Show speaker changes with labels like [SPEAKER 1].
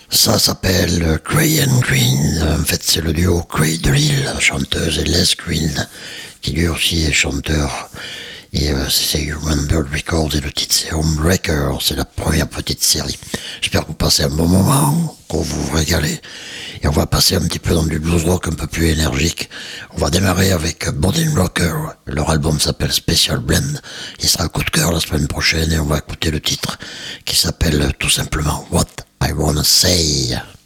[SPEAKER 1] Ça s'appelle Cray and Green. En fait, c'est le duo Cray DeLille, la chanteuse, et Les Green, qui lui aussi est chanteur. Et c'est Human Bird Records et le titre c'est Homebreaker, c'est la première petite série. J'espère que vous passez un bon moment, que vous vous régalez. Et on va passer un petit peu dans du blues rock un peu plus énergique. On va démarrer avec Body Rocker. Leur album s'appelle Special Blend. Il sera un coup de cœur la semaine prochaine et on va écouter le titre qui s'appelle tout simplement What I Wanna Say.